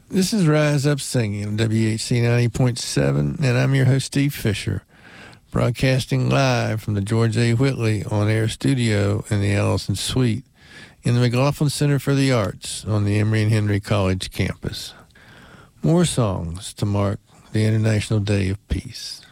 This is Rise Up Singing on WHC 90.7, and I'm your host, Steve Fisher, broadcasting live from the George A. Whitley on-air studio in the Allison Suite in the McLaughlin Center for the Arts on the Emory and Henry College campus. More songs to mark the International Day of Peace.